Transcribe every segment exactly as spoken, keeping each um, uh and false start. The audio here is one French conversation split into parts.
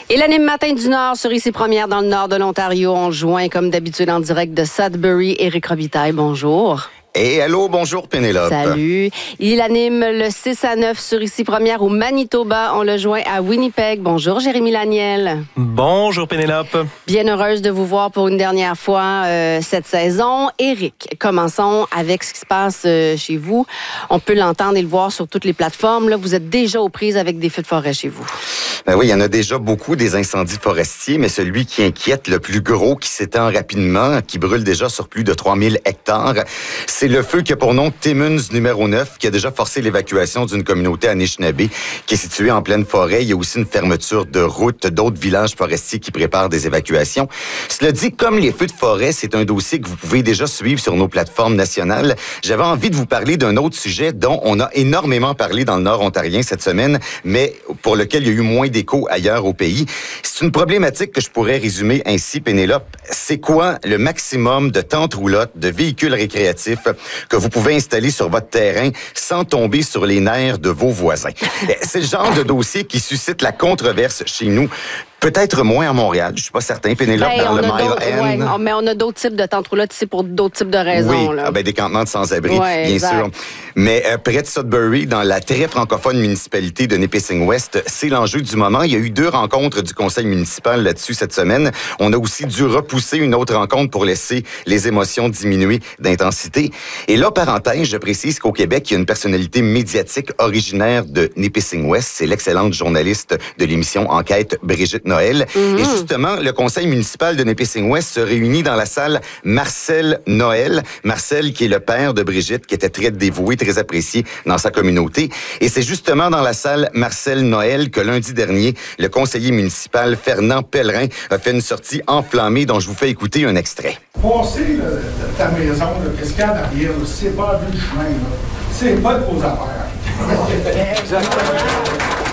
Et l'anime Matin du Nord sur Ici Première dans le nord de l'Ontario. On joint comme d'habitude en direct de Sudbury. Éric Robitaille, bonjour. Et allô, bonjour Pénélope. Salut. Il anime le six à neuf sur Ici Première au Manitoba. On le joint à Winnipeg. Bonjour Jérémy Laniel. Bonjour Pénélope. Bien heureuse de vous voir pour une dernière fois euh, cette saison. Éric, commençons avec ce qui se passe euh, chez vous. On peut l'entendre et le voir sur toutes les plateformes. Là, vous êtes déjà aux prises avec des feux de forêt chez vous. Ben oui, il y en a déjà beaucoup des incendies forestiers, mais celui qui inquiète le plus gros, qui s'étend rapidement, qui brûle déjà sur plus de trois mille hectares, c'est le feu qui a pour nom Timmins numéro neuf, qui a déjà forcé l'évacuation d'une communauté à Anishinaabe, qui est située en pleine forêt. Il y a aussi une fermeture de route, d'autres villages forestiers qui préparent des évacuations. Cela dit, comme les feux de forêt, c'est un dossier que vous pouvez déjà suivre sur nos plateformes nationales. J'avais envie de vous parler d'un autre sujet dont on a énormément parlé dans le Nord ontarien cette semaine, mais pour lequel il y a eu moins d'écho ailleurs au pays. C'est une problématique que je pourrais résumer ainsi, Pénélope. C'est quoi le maximum de tentes roulottes, de véhicules récréatifs que vous pouvez installer sur votre terrain sans tomber sur les nerfs de vos voisins? C'est le genre de dossier qui suscite la controverse chez nous. Peut-être moins à Montréal, je suis pas certain. Pénélope, ben, dans le Mile End. Ouais, mais on a d'autres types de tentes roulottes ici pour d'autres types de raisons. Oui, là. Ah ben, des campements de sans-abri, ouais, bien exact. sûr. Mais euh, près de Sudbury, dans la très francophone municipalité de Nipissing-West, c'est l'enjeu du moment. Il y a eu deux rencontres du conseil municipal là-dessus cette semaine. On a aussi dû repousser une autre rencontre pour laisser les émotions diminuer d'intensité. Et là, parenthèse, je précise qu'au Québec, il y a une personnalité médiatique originaire de Nipissing-West. C'est l'excellente journaliste de l'émission Enquête, Brigitte Noël. Mm-hmm. Et justement, le conseil municipal de Nipissing-West se réunit dans la salle Marcel Noël. Marcel, qui est le père de Brigitte, qui était très dévoué, très apprécié dans sa communauté. Et c'est justement dans la salle Marcel Noël que lundi dernier, le conseiller municipal Fernand Pellerin a fait une sortie enflammée dont je vous fais écouter un extrait. Passer là, de ta maison, là, qu'est-ce qu'il y a derrière, là, c'est pas vu le chemin, là. C'est pas de vos affaires. Exactement.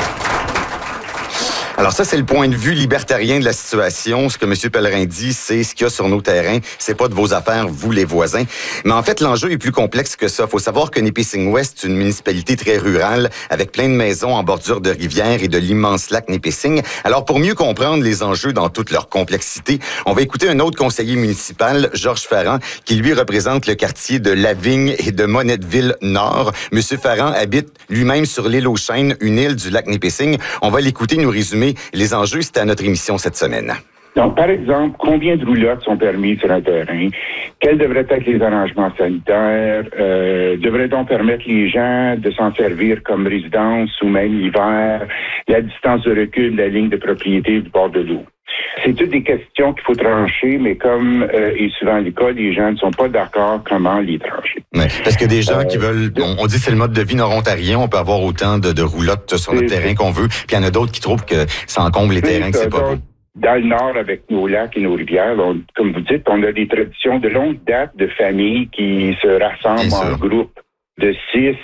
Alors ça, c'est le point de vue libertarien de la situation. Ce que M. Pellerin dit, c'est ce qu'il y a sur nos terrains. C'est pas de vos affaires, vous les voisins. Mais en fait, l'enjeu est plus complexe que ça. Il faut savoir que Nipissing-West, c'est une municipalité très rurale, avec plein de maisons en bordure de rivières et de l'immense lac Nipissing. Alors, pour mieux comprendre les enjeux dans toute leur complexité, on va écouter un autre conseiller municipal, Georges Farran, qui lui représente le quartier de Lavigne et de Monnetteville-Nord. M. Farran habite lui-même sur l'île aux Chênes, une île du lac Nipissing. On va l'écouter nous résumer les enjeux. C'était à notre émission cette semaine. Donc, par exemple, combien de roulottes sont permis sur un terrain? Quels devraient être les arrangements sanitaires? Euh, devrait-on permettre les gens de s'en servir comme résidence ou même l'hiver? La distance de recul de la ligne de propriété du bord de l'eau? C'est toutes des questions qu'il faut trancher, mais comme euh, est souvent le cas, les gens ne sont pas d'accord comment les trancher. Ouais, parce que des gens euh, qui veulent, on, on dit que c'est le mode de vie nord-ontarien, on peut avoir autant de, de roulottes sur notre terrain qu'on veut, puis il y en a d'autres qui trouvent que ça encombre les terrains, que c'est pas beau. Dans le nord, avec nos lacs et nos rivières, on, comme vous dites, on a des traditions de longue date de familles qui se rassemblent en groupe de six